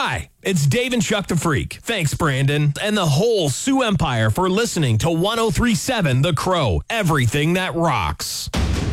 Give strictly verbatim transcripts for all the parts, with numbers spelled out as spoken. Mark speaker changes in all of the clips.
Speaker 1: Hi, it's Dave and Chuck the Freak. Thanks, Brandon, and the whole Sioux Empire for listening to one oh three point seven The Crow, everything that rocks.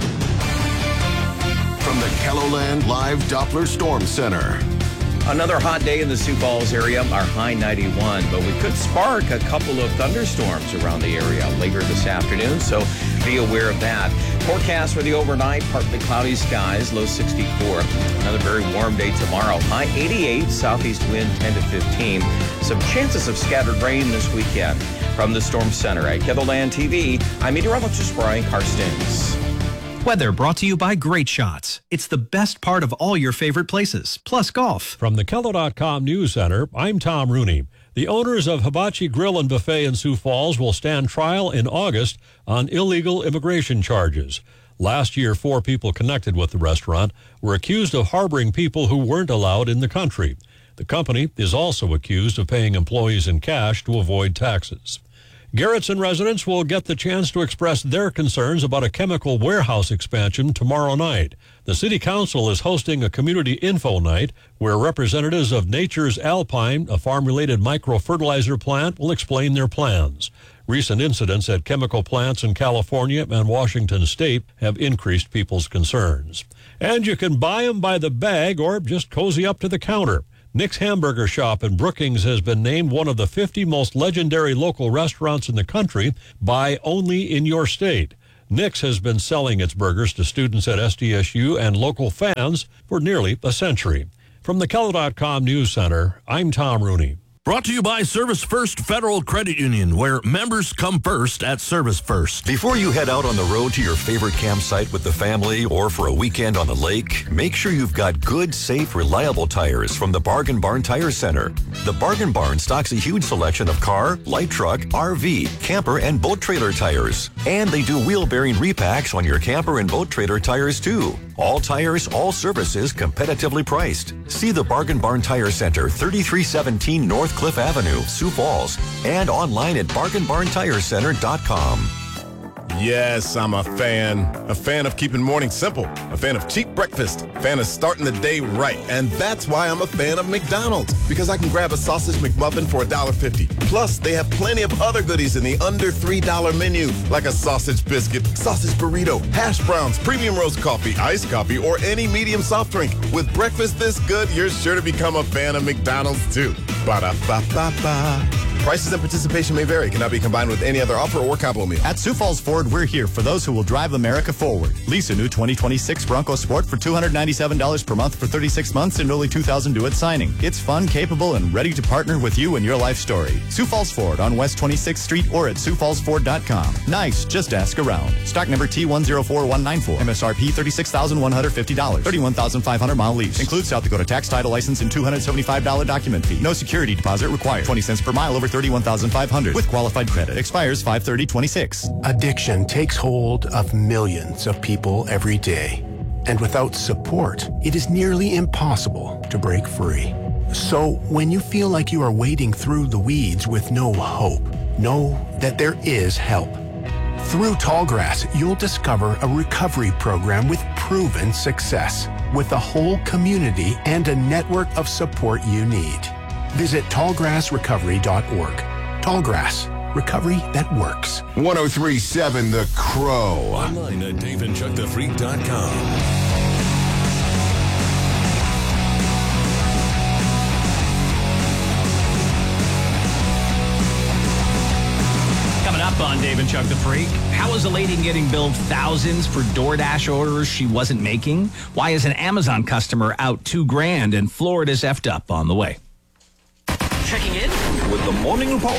Speaker 2: From the KELOLAND Live Doppler Storm Center.
Speaker 3: Another hot day in the Sioux Falls area, our high ninety-one, but we could spark a couple of thunderstorms around the area later this afternoon, so be aware of that. Forecast for the overnight, partly cloudy skies, low sixty-four. Another very warm day tomorrow, high eighty-eight, southeast wind ten to fifteen. Some chances of scattered rain this weekend. From the Storm Center at KELOLAND T V, I'm meteorologist Brian Karstens.
Speaker 4: Weather brought to you by Great Shots. It's the best part of all your favorite places, plus golf.
Speaker 5: From the Kelo dot com News Center, I'm Tom Rooney. The owners of Hibachi Grill and Buffet in Sioux Falls will stand trial in August on illegal immigration charges. Last year, four people connected with the restaurant were accused of harboring people who weren't allowed in the country. The company is also accused of paying employees in cash to avoid taxes. Garrettson residents will get the chance to express their concerns about a chemical warehouse expansion tomorrow night. The City Council is hosting a community info night where representatives of Nature's Alpine, a farm-related micro-fertilizer plant, will explain their plans. Recent incidents at chemical plants in California and Washington State have increased people's concerns. And you can buy them by the bag or just cozy up to the counter. Nick's Hamburger Shop in Brookings has been named one of the fifty most legendary local restaurants in the country by Only in Your State. Nick's has been selling its burgers to students at S D S U and local fans for nearly a century. From the Kelo dot com News Center, I'm Tom Rooney.
Speaker 6: Brought to you by Service First Federal Credit Union, where members come first at Service First.
Speaker 7: Before you head out on the road to your favorite campsite with the family or for a weekend on the lake, make sure you've got good, safe, reliable tires from the Bargain Barn Tire Center. The Bargain Barn stocks a huge selection of car, light truck, R V, camper, and boat trailer tires. And they do wheel bearing repacks on your camper and boat trailer tires too. All tires, all services, competitively priced. See the Bargain Barn Tire Center, thirty-three seventeen North Cliff Avenue, Sioux Falls, and online at bargain barn tire center dot com.
Speaker 8: Yes, I'm a fan. A fan of keeping mornings simple. A fan of cheap breakfast. A fan of starting the day right. And that's why I'm a fan of McDonald's. Because I can grab a sausage McMuffin for one dollar fifty. Plus, they have plenty of other goodies in the under three dollar menu. Like a sausage biscuit, sausage burrito, hash browns, premium roast coffee, iced coffee, or any medium soft drink. With breakfast this good, you're sure to become a fan of McDonald's too. Ba-da-ba-ba-ba. Prices and participation may vary. Cannot be combined with any other offer or combo meal.
Speaker 9: At Sioux Falls Ford, we're here for those who will drive America forward. Lease a new twenty twenty-six Bronco Sport for two hundred ninety-seven dollars per month for thirty-six months and only two thousand dollars due at signing. It's fun, capable, and ready to partner with you in your life story. Sioux Falls Ford on West twenty-sixth Street or at sioux falls ford dot com. Nice, just ask around. Stock number T one zero four one nine four. M S R P thirty-six thousand one hundred fifty dollars. thirty-one thousand five hundred mile lease. Includes South Dakota tax title license and two hundred seventy-five dollars document fee. No security deposit required. twenty cents per mile over thirty-one thousand five hundred with qualified credit. Expires five thirty twenty-six.
Speaker 2: Addiction takes hold of millions of people every day. And without support, it is nearly impossible to break free. So when you feel like you are wading through the weeds with no hope, know that there is help. Through Tallgrass, you'll discover a recovery program with proven success, with a whole community and a network of support you need. Visit tallgrass recovery dot org. Tallgrass, recovery that works. one oh three point seven The Crow.
Speaker 6: Online at dave and chuck the freak dot com.
Speaker 10: Up on Dave and Chuck the Freak. How is a lady getting billed thousands for DoorDash orders she wasn't making? Why is an Amazon customer out two grand and Florida's effed up on the way?
Speaker 3: Checking in with the Morning Report.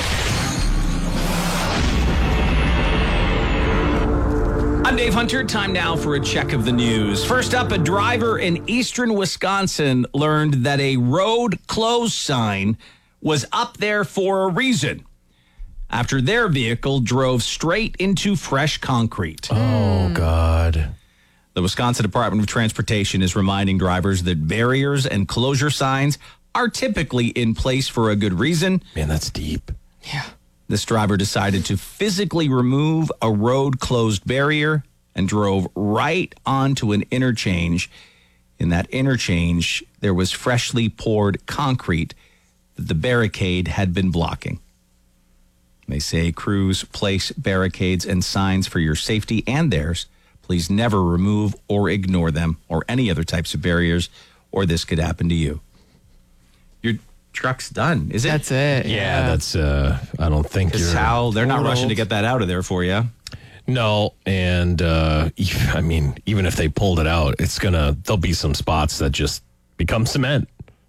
Speaker 10: I'm Dave Hunter. Time now for a check of the news. First up, a driver in eastern Wisconsin learned that a road closed sign was up there for a reason, after their vehicle drove straight into fresh concrete.
Speaker 1: Oh, God.
Speaker 10: The Wisconsin Department of Transportation is reminding drivers that barriers and closure signs are typically in place for a good reason.
Speaker 1: Man, that's deep.
Speaker 10: Yeah. This driver decided to physically remove a road closed barrier and drove right onto an interchange. In that interchange, there was freshly poured concrete that the barricade had been blocking. They say crews place barricades and signs for your safety and theirs. Please never remove or ignore them or any other types of barriers, or this could happen to you. Your truck's done, is it?
Speaker 11: That's it.
Speaker 1: Yeah,
Speaker 11: Yeah,
Speaker 1: that's, uh, I don't think
Speaker 10: Because
Speaker 1: you're...
Speaker 10: how they're not
Speaker 1: totaled.
Speaker 10: rushing to get that out of there for you.
Speaker 1: No, and, uh, I mean, even if they pulled it out, it's gonna, there'll be some spots that just become cement.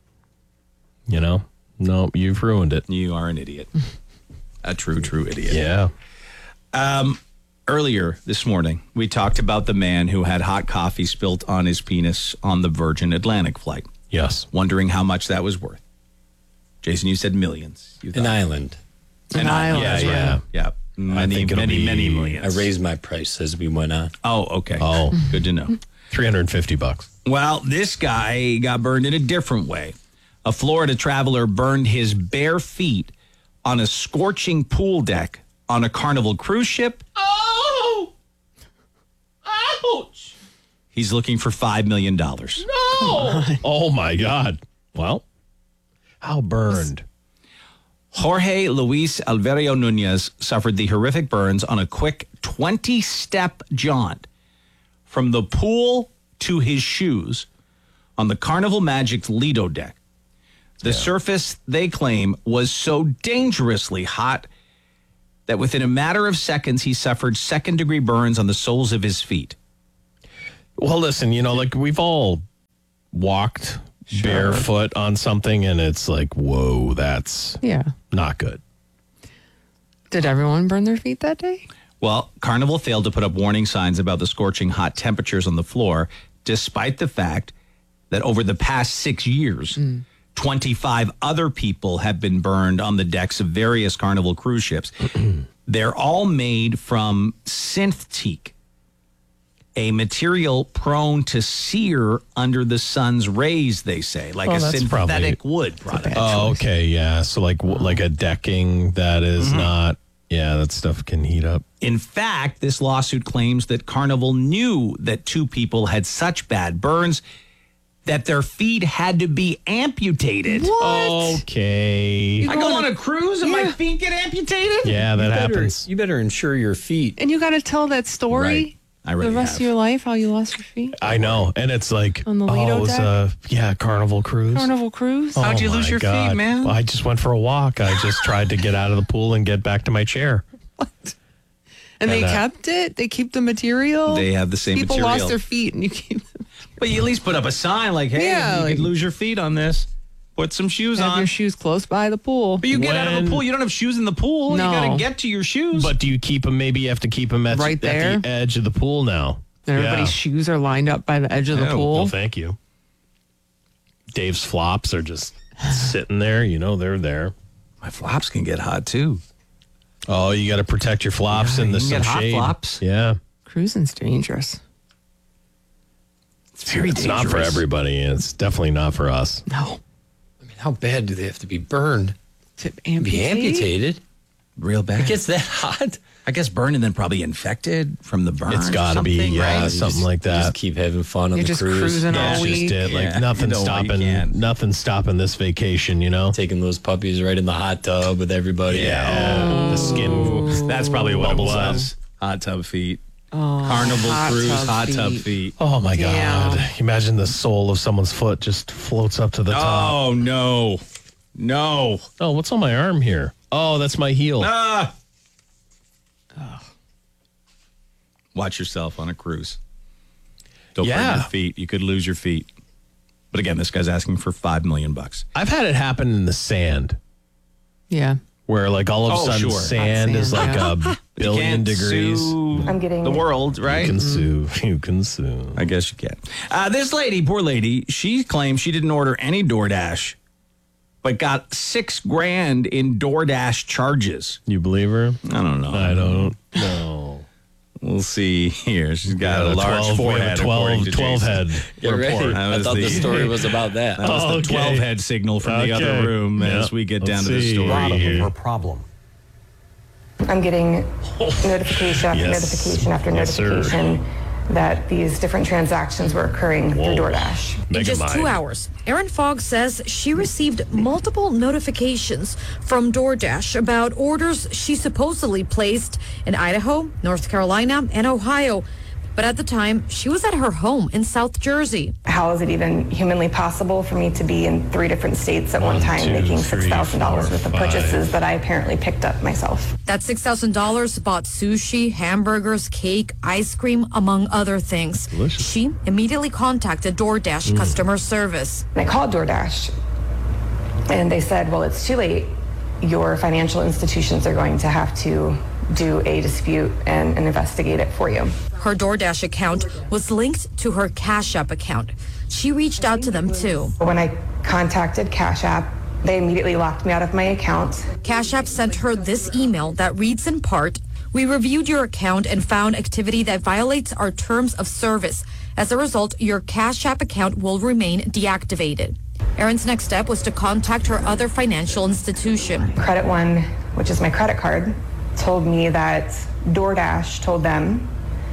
Speaker 1: You know? No, you've ruined it.
Speaker 10: You are an idiot. A true, true idiot.
Speaker 1: Yeah.
Speaker 10: Um, earlier this morning, we talked about the man who had hot coffee spilt on his penis on the Virgin Atlantic flight.
Speaker 1: Yes.
Speaker 10: Wondering how much that was worth. Jason, you said millions. You
Speaker 12: An island.
Speaker 10: An, island.
Speaker 1: Yeah,
Speaker 10: That's right.
Speaker 1: yeah.
Speaker 10: Yeah. Many,
Speaker 1: think it'll
Speaker 10: many,
Speaker 1: be-
Speaker 10: many
Speaker 12: I
Speaker 10: millions.
Speaker 12: raised my price as we went on.
Speaker 10: Oh, okay.
Speaker 1: Oh.
Speaker 10: Good to know.
Speaker 1: three hundred fifty bucks.
Speaker 10: Well, this guy got burned in a different way. A Florida traveler burned his bare feet on a scorching pool deck on a Carnival cruise ship.
Speaker 1: Oh! Ouch!
Speaker 10: He's looking for five million dollars.
Speaker 1: No! Oh, my God. Well, how burned?
Speaker 10: Jorge Luis Alverio Nunez suffered the horrific burns on a quick twenty-step jaunt from the pool to his shoes on the Carnival Magic's Lido deck. The yeah. surface, they claim, was so dangerously hot that within a matter of seconds, he suffered second-degree burns on the soles of his feet.
Speaker 1: Well, listen, you know, like we've all walked sure. barefoot on something, and it's like, whoa, that's
Speaker 11: yeah.
Speaker 1: not good.
Speaker 11: Did everyone burn their feet that day?
Speaker 10: Well, Carnival failed to put up warning signs about the scorching hot temperatures on the floor, despite the fact that over the past six years, mm. twenty-five other people have been burned on the decks of various Carnival cruise ships. They're all made from synthetique, a material prone to sear under the sun's rays, they say, like
Speaker 1: well,
Speaker 10: a synthetic
Speaker 1: probably,
Speaker 10: wood product.
Speaker 1: Oh, okay, yeah. So like like a decking that is mm-hmm. not, yeah, that stuff can heat up.
Speaker 10: In fact, this lawsuit claims that Carnival knew that two people had such bad burns that their feet had to be amputated.
Speaker 11: What?
Speaker 1: Okay.
Speaker 10: I go on a cruise and yeah. my feet get amputated?
Speaker 1: Yeah, that
Speaker 12: you better,
Speaker 1: happens.
Speaker 12: You better insure your feet.
Speaker 11: And you got to tell that story
Speaker 10: right. I really
Speaker 11: the rest
Speaker 10: have.
Speaker 11: of your life, how you lost your feet?
Speaker 1: I know. And it's like,
Speaker 11: on the Lido
Speaker 1: oh, it was
Speaker 11: deck?
Speaker 1: a, yeah, Carnival cruise.
Speaker 11: Carnival cruise?
Speaker 1: Oh,
Speaker 10: How'd you lose your
Speaker 1: God.
Speaker 10: feet, man?
Speaker 1: Well, I just went for a walk. I just tried to get out of the pool and get back to my chair.
Speaker 11: What? And, and they uh, kept it? They keep the material?
Speaker 10: They have the same
Speaker 11: People
Speaker 10: material.
Speaker 11: People lost their feet and you keep them.
Speaker 10: But you at least put up a sign like, hey,
Speaker 11: yeah,
Speaker 10: you
Speaker 11: like,
Speaker 10: could lose your feet on this. Put some shoes
Speaker 11: have
Speaker 10: on.
Speaker 11: your shoes close by the pool.
Speaker 10: But you get
Speaker 1: when,
Speaker 10: out of the pool. You don't have shoes in the pool.
Speaker 11: No.
Speaker 10: You got to get to your shoes.
Speaker 1: But do you keep them? Maybe you have to keep them at,
Speaker 11: right there?
Speaker 1: at the edge of the pool now.
Speaker 11: And everybody's
Speaker 1: yeah.
Speaker 11: shoes are lined up by the edge of the
Speaker 1: oh,
Speaker 11: pool.
Speaker 1: Well, thank you. Dave's flops are just sitting there. You know, they're there.
Speaker 10: My flops can get hot, too.
Speaker 1: Oh, you got to protect your flops
Speaker 10: yeah,
Speaker 1: in the
Speaker 10: you can
Speaker 1: some
Speaker 10: get
Speaker 1: shade.
Speaker 10: Hot flops.
Speaker 1: Yeah.
Speaker 11: Cruising's dangerous.
Speaker 10: It's very
Speaker 1: it's
Speaker 10: dangerous.
Speaker 1: not for everybody. It's definitely not for us.
Speaker 11: No.
Speaker 12: I mean, how bad do they have to be burned?
Speaker 11: To amputate?
Speaker 12: Be amputated?
Speaker 10: Real bad.
Speaker 12: It gets that hot?
Speaker 10: I guess burned and then probably infected from the burn.
Speaker 1: It's got to be, yeah,
Speaker 10: right?
Speaker 1: something
Speaker 12: just,
Speaker 1: like that.
Speaker 12: Just keep having fun on
Speaker 11: You're
Speaker 12: the
Speaker 11: just
Speaker 12: cruise.
Speaker 11: cruising
Speaker 1: yeah,
Speaker 11: all
Speaker 1: that's
Speaker 11: week.
Speaker 1: just it. Like
Speaker 10: Yeah.
Speaker 1: nothing
Speaker 10: You know, you
Speaker 1: stopping,
Speaker 10: can't.
Speaker 1: nothing stopping this vacation. You know,
Speaker 12: taking those puppies right in the hot tub with everybody.
Speaker 1: Yeah, oh. the skin.
Speaker 10: That's probably what it
Speaker 1: bubbles
Speaker 10: was.
Speaker 1: up.
Speaker 10: Hot tub feet.
Speaker 11: Oh,
Speaker 10: Carnival
Speaker 11: hot
Speaker 10: cruise,
Speaker 11: tub
Speaker 10: hot
Speaker 11: feet.
Speaker 10: tub feet.
Speaker 1: Oh my
Speaker 11: Damn.
Speaker 1: God! Imagine the sole of someone's foot just floats up to the top.
Speaker 10: Oh no, no!
Speaker 1: Oh, what's on my arm here? Oh, that's my heel.
Speaker 10: Ah. Oh. Watch yourself on a cruise. Don't
Speaker 1: Yeah.
Speaker 10: burn your feet. You could lose your feet. But again, this guy's asking for five million bucks.
Speaker 1: I've had it happen in the sand,
Speaker 11: Yeah.
Speaker 1: where like all of a
Speaker 10: Oh,
Speaker 1: sudden
Speaker 10: sure.
Speaker 1: sand,
Speaker 11: Hot
Speaker 1: is
Speaker 11: sand,
Speaker 1: like
Speaker 11: yeah.
Speaker 1: a billion degrees.
Speaker 10: Sue
Speaker 13: I'm getting
Speaker 10: the world, right?
Speaker 1: You can sue. You can sue.
Speaker 10: I guess you can. Uh, this lady, poor lady, she claims she didn't order any DoorDash, but got six grand in DoorDash charges.
Speaker 1: You believe her?
Speaker 10: I don't know.
Speaker 1: I don't know.
Speaker 10: We'll see here. She's got
Speaker 1: Yeah,
Speaker 10: a large
Speaker 1: twelve,
Speaker 10: forehead.
Speaker 1: twelve,
Speaker 10: according to
Speaker 1: twelve
Speaker 10: Jason.
Speaker 1: head
Speaker 12: Get
Speaker 1: report.
Speaker 12: ready.
Speaker 10: That
Speaker 12: I
Speaker 10: was
Speaker 12: thought the,
Speaker 10: the-
Speaker 12: story was about that.
Speaker 10: That was
Speaker 1: Oh,
Speaker 10: the
Speaker 1: okay.
Speaker 10: twelve head signal from the
Speaker 1: Okay.
Speaker 10: other room
Speaker 1: Yeah.
Speaker 10: as we get down
Speaker 1: Let's
Speaker 10: to the
Speaker 1: see.
Speaker 10: story
Speaker 1: Bottom of
Speaker 10: here.
Speaker 1: her
Speaker 13: problem. I'm getting notification after
Speaker 1: Yes.
Speaker 13: notification after
Speaker 1: Yes, sir.
Speaker 13: notification that these different transactions were occurring
Speaker 1: Whoa.
Speaker 13: through DoorDash.
Speaker 14: In just two hours, Erin Fogg says she received multiple notifications from DoorDash about orders she supposedly placed in Idaho, North Carolina, and Ohio. But at the time, she was at her home in South Jersey.
Speaker 13: How is it even humanly possible for me to be in three different states at one,
Speaker 1: One,
Speaker 13: time
Speaker 1: two,
Speaker 13: making
Speaker 1: three,
Speaker 13: six thousand dollars
Speaker 1: four,
Speaker 13: worth of
Speaker 1: five.
Speaker 13: purchases that I apparently picked up myself?
Speaker 14: That six thousand dollars bought sushi, hamburgers, cake, ice cream, among other things.
Speaker 1: Delicious.
Speaker 14: She immediately contacted DoorDash
Speaker 1: Mm.
Speaker 14: customer service.
Speaker 13: And I called DoorDash, and they said, well, it's too late. Your financial institutions are going to have to do a dispute and, and investigate it for you.
Speaker 14: Her DoorDash account was linked to her Cash App account. She reached out to them too.
Speaker 13: When I contacted Cash App, they immediately locked me out of my account.
Speaker 14: Cash App sent her this email that reads in part, "We reviewed your account and found activity that violates our terms of service. As a result, your Cash App account will remain deactivated." Erin's next step was to contact her other financial institution.
Speaker 13: Credit One, which is my credit card, told me that DoorDash told them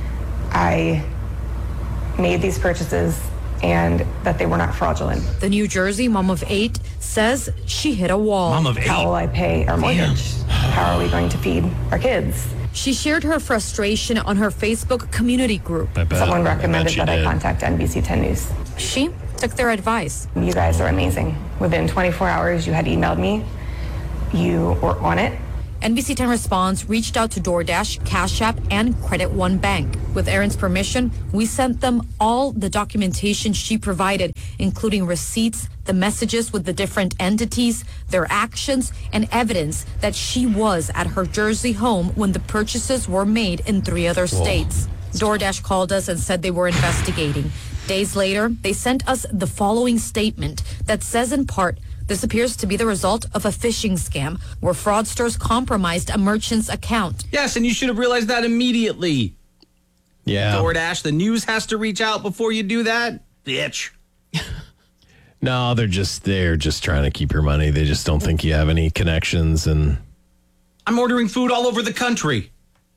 Speaker 13: I made these purchases and that they were not fraudulent.
Speaker 14: The New Jersey mom of eight says she hit a wall.
Speaker 10: Mom of eight.
Speaker 13: How will I pay our mortgage? How are we going to feed our kids?
Speaker 14: She shared her frustration on her Facebook community group.
Speaker 1: I bet.
Speaker 13: Someone
Speaker 1: I
Speaker 13: recommended
Speaker 1: bet you
Speaker 13: that I
Speaker 1: did.
Speaker 13: contact N B C ten News.
Speaker 14: She took their advice.
Speaker 13: You guys are amazing. Within twenty-four hours, you had emailed me. You were on it.
Speaker 14: N B C ten Response reached out to DoorDash, Cash App, and Credit One Bank. With Erin's permission, we sent them all the documentation she provided, including receipts, the messages with the different entities, their actions, and evidence that she was at her Jersey home when the purchases were made in three other states. DoorDash called us and said they were investigating. Days later, they sent us the following statement that says in part, "This appears to be the result of a phishing scam where fraudsters compromised a merchant's account."
Speaker 10: Yes, and you should have realized that immediately.
Speaker 1: Yeah.
Speaker 10: DoorDash, the news has to reach out before you do that. Bitch.
Speaker 1: No, they're just they're just trying to keep your money. They just don't think you have any connections, and
Speaker 10: I'm ordering food all over the country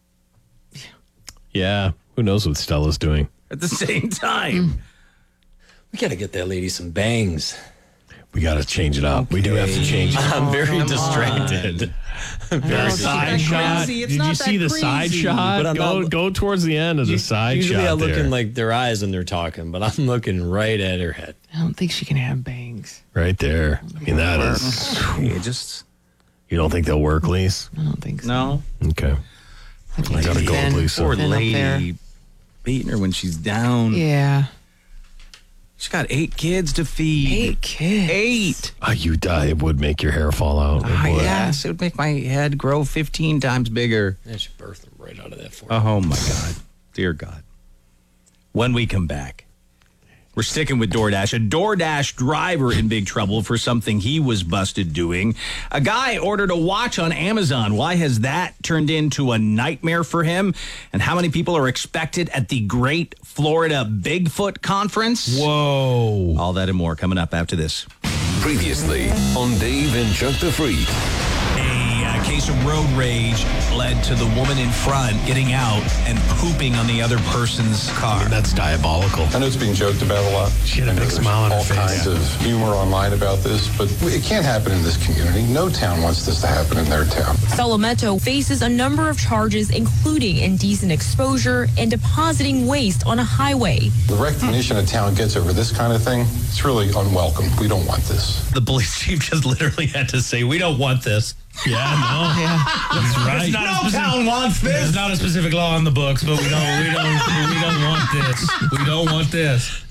Speaker 1: yeah, who knows what Stella's doing?
Speaker 10: at the same time.
Speaker 12: We got to get that lady some bangs.
Speaker 1: We got to change it up. We do have to change it.
Speaker 12: I'm very
Speaker 10: come
Speaker 12: distracted. I'm very
Speaker 1: There's a side
Speaker 10: that
Speaker 1: shot.
Speaker 10: crazy. It's
Speaker 1: Did
Speaker 10: not
Speaker 1: you see
Speaker 10: that
Speaker 1: the side
Speaker 10: crazy.
Speaker 1: shot?
Speaker 12: But I'm
Speaker 1: Go
Speaker 12: not-
Speaker 1: go towards the end of the side
Speaker 12: Usually
Speaker 1: shot.
Speaker 12: I look
Speaker 1: there.
Speaker 12: in like their eyes when they're talking, but I'm looking right at her head.
Speaker 11: I don't think she can have bangs.
Speaker 1: right there. I mean, that is.
Speaker 10: Yeah, just
Speaker 1: You don't think they'll work, Lise?
Speaker 11: I don't think so.
Speaker 10: no.
Speaker 1: Okay. I gotta go with Lisa.
Speaker 10: Poor
Speaker 11: Been up there.
Speaker 10: lady beating her when she's down.
Speaker 11: Yeah.
Speaker 10: She's got eight kids to feed.
Speaker 11: Eight kids.
Speaker 10: Eight.
Speaker 1: Oh, you die. It would make your hair fall out. It
Speaker 10: Ah,
Speaker 1: would.
Speaker 10: yes, it would make my head grow fifteen times bigger.
Speaker 12: I should birth them right out of that for
Speaker 10: Oh, my God. Dear God. When we come back, we're sticking with DoorDash. A DoorDash driver in big trouble for something he was busted doing. A guy ordered a watch on Amazon. Why has that turned into a nightmare for him? And how many people are expected at the Great Florida Bigfoot Conference?
Speaker 1: Whoa.
Speaker 10: All that and more coming up after this.
Speaker 15: Previously on Dave and Chuck the Freak.
Speaker 10: A uh, case of road rage led to the woman in front getting out and pooping on the other person's car.
Speaker 1: That's diabolical.
Speaker 16: I know it's being joked about a lot.
Speaker 1: She had a big
Speaker 16: There's
Speaker 1: smile on her
Speaker 16: all
Speaker 1: face.
Speaker 16: kinds of humor online about this, but it can't happen in this community. No town wants this to happen in their town.
Speaker 17: Solometo faces a number of charges, including indecent exposure and depositing waste on a highway.
Speaker 16: The recognition a town gets over this kind of thing, it's really unwelcome. We don't want this.
Speaker 18: The police chief just literally had to say, we don't want this.
Speaker 1: Yeah, no.
Speaker 11: Yeah.
Speaker 1: That's right.
Speaker 18: It's not a
Speaker 10: No
Speaker 18: specific-
Speaker 10: town wants this.
Speaker 18: There's not a specific law in the books, but we don't we don't we don't want this. We don't want this.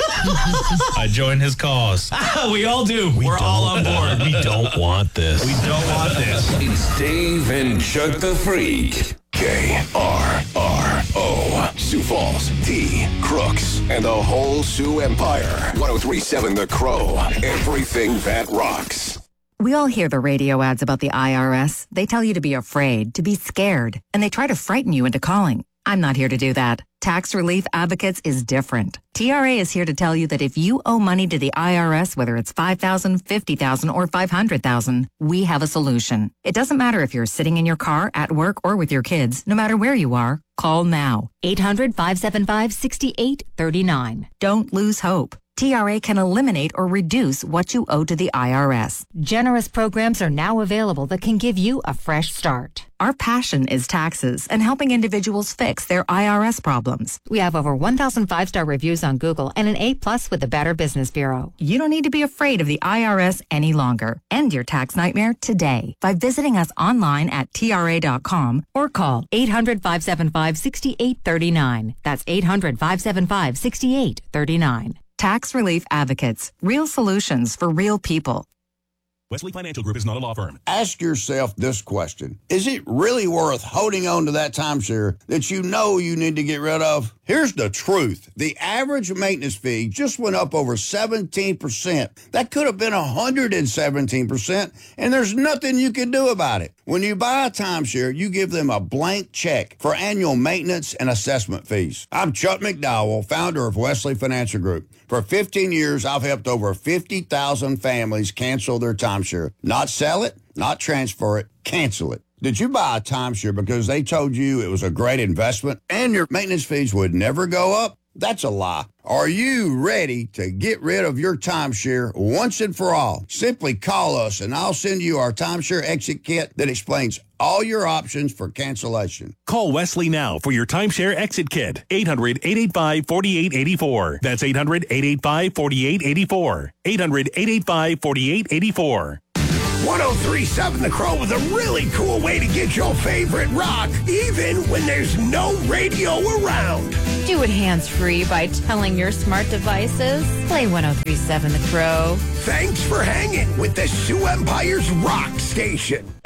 Speaker 18: I join his cause.
Speaker 10: We all do. We We're all on board.
Speaker 1: We don't want this.
Speaker 10: We don't want this.
Speaker 15: It's Dave and Chuck the Freak. K R R O. Sioux Falls, T, Crooks, and the whole Sioux Empire. ten thirty-seven The Crow. Everything that rocks.
Speaker 19: We all hear the radio ads about the I R S. They tell you to be afraid, to be scared, and they try to frighten you into calling. I'm not here to do that. Tax Relief Advocates is different. T R A is here to tell you that if you owe money to the I R S, whether it's five thousand dollars, fifty thousand dollars, or five hundred thousand dollars, we have a solution. It doesn't matter if you're sitting in your car, at work, or with your kids. No matter where you are, call now. eight hundred, five seven five, six eight three nine. Don't lose hope. T R A can eliminate or reduce what you owe to the I R S. Generous programs are now available that can give you a fresh start. Our passion is taxes and helping individuals fix their I R S problems. We have over one thousand five-star reviews on Google and an A plus with the Better Business Bureau. You don't need to be afraid of the I R S any longer. End your tax nightmare today by visiting us online at T R A dot com or call eight hundred, five seven five, six eight three nine. That's eight hundred, five seven five, six eight three nine. Tax Relief Advocates. Real solutions for real people.
Speaker 20: Wesley Financial Group is not a law firm.
Speaker 21: Ask yourself this question. Is it really worth holding on to that timeshare that you know you need to get rid of? Here's the truth. The average maintenance fee just went up over seventeen percent. That could have been one hundred seventeen percent, and there's nothing you can do about it. When you buy a timeshare, you give them a blank check for annual maintenance and assessment fees. I'm Chuck McDowell, founder of Wesley Financial Group. For fifteen years, I've helped over fifty thousand families cancel their timeshare. Not sell it, not transfer it, cancel it. Did you buy a timeshare because they told you it was a great investment and your maintenance fees would never go up? That's a lie. Are you ready to get rid of your timeshare once and for all? Simply call us and I'll send you our timeshare exit kit that explains all your options for cancellation.
Speaker 20: Call Wesley now for your timeshare exit kit. eight hundred, eight eight five, four eight eight four. That's eight hundred, eight eight five, four eight eight four. eight hundred, eight eight five, four eight eight four.
Speaker 22: one oh three point seven The Crow is a really cool way to get your favorite rock, even when there's no radio around.
Speaker 23: Do it hands-free by telling your smart devices. Play one oh three point seven The Crow.
Speaker 22: Thanks for hanging with the Sioux Empire's rock station.